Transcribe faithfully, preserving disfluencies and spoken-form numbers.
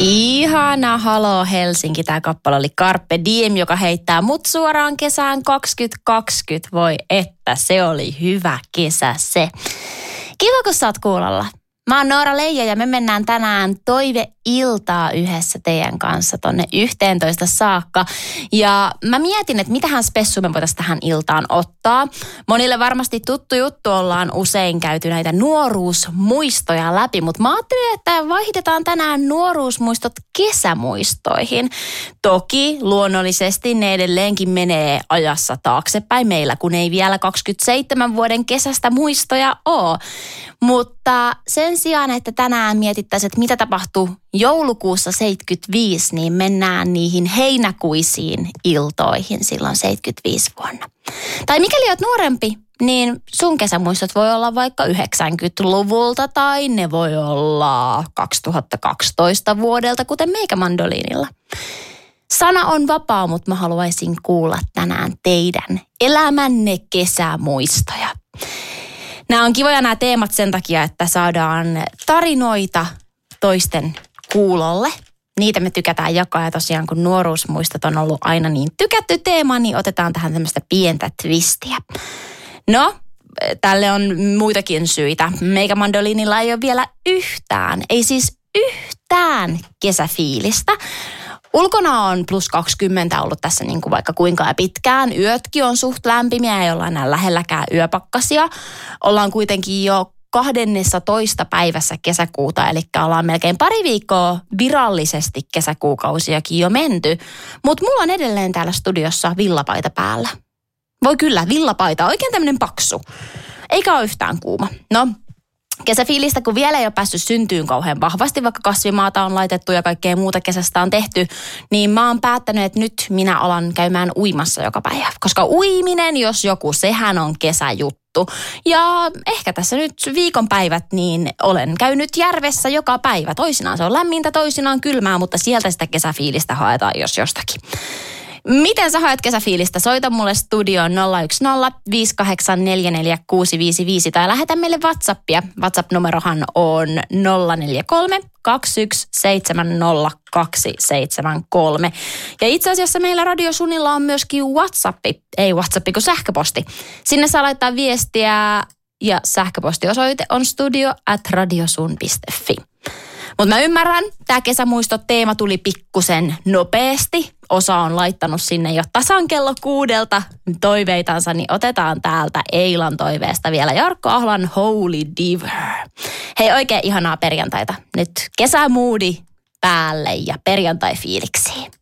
Ihana Halo Helsinki. Tämä kappale oli Carpe Diem, joka heittää mut suoraan kesään kaksituhattakaksikymmentä. Voi että se oli hyvä kesä se. Kiva, kun sä oot kuulolla. Mä oon Noora Leija ja me mennään tänään toiveiltaa yhdessä teidän kanssa tonne yhteentoista saakka. Ja mä mietin, että mitähän spessua me voitaisiin tähän iltaan ottaa. Monille varmasti tuttu juttu, ollaan usein käyty näitä nuoruusmuistoja läpi, mutta mä ajattelin, että vaihdetaan tänään nuoruusmuistot kesämuistoihin. Toki luonnollisesti ne edelleenkin menee ajassa taaksepäin meillä, kun ei vielä kaksikymmentäseitsemän vuoden kesästä muistoja ole. Mutta sen sijaan, että tänään mietittäisiin, että mitä tapahtui joulukuussa seitsemänkymmentäviisi, niin mennään niihin heinäkuisiin iltoihin silloin seitsemänkymmentäviisi vuonna. Tai mikäli olet nuorempi, niin sun kesämuistot voi olla vaikka yhdeksänkymmentäluvulta tai ne voi olla kaksituhattakaksitoista vuodelta, kuten meikä mandoliinilla. Sana on vapaa, mutta mä haluaisin kuulla tänään teidän elämänne kesämuistoja. Nämä on kivoja nämä teemat sen takia, että saadaan tarinoita toisten kuulolle. Niitä me tykätään jakaa ja tosiaan kun nuoruusmuistot on ollut aina niin tykätty teema, niin otetaan tähän tämmöistä pientä twistiä. No, tälle on muitakin syitä. Meikä mandoliinilla ei ole vielä yhtään, ei siis yhtään kesäfiilistä. Ulkona on plus kaksikymmentä ollut tässä niin kuin vaikka kuinka ja pitkään. Yötkin on suht lämpimiä, ei olla enää lähelläkään yöpakkasia. Ollaan kuitenkin jo kahdennessatoista päivässä kesäkuuta, eli ollaan melkein pari viikkoa virallisesti kesäkuukausiakin jo menty. Mutta mulla on edelleen täällä studiossa villapaita päällä. Voi kyllä, villapaita, oikein tämmöinen paksu. Eikä ole yhtään kuuma. No, kesäfiilistä, kun vielä ei ole päässyt syntyyn kauhean vahvasti, vaikka kasvimaata on laitettu ja kaikkea muuta kesästä on tehty, niin mä oon päättänyt, että nyt minä alan käymään uimassa joka päivä. Koska uiminen, jos joku, sehän on kesäjuttu. Ja ehkä tässä nyt viikonpäivät, niin olen käynyt järvessä joka päivä. Toisinaan se on lämmintä, toisinaan kylmää, mutta sieltä sitä kesäfiilistä haetaan jos jostakin. Miten sä haet kesäfiilistä? Soita mulle studioon nolla yksi nolla viisi kahdeksan neljä neljä kuusi viisi viisi tai lähetä meille WhatsAppia. WhatsApp-numerohan on nolla neljä kolme kaksi yksi seitsemän nolla kaksi seitsemän kolme. Ja itse asiassa meillä Radio Sunilla on myöskin WhatsAppi, ei WhatsAppi kuin sähköposti. Sinne saa laittaa viestiä ja sähköpostiosoite on studio at radiosun piste fi. Mutta mä ymmärrän, tämä kesämuistot-teema tuli pikkusen nopeasti. Osa on laittanut sinne jo tasan kello kuudelta toiveitansa, niin otetaan täältä Eilan toiveesta vielä Jarkko Ahlan Holy Diver. Hei, oikein ihanaa perjantaita. Nyt kesämuudi päälle ja perjantai-fiiliksiin.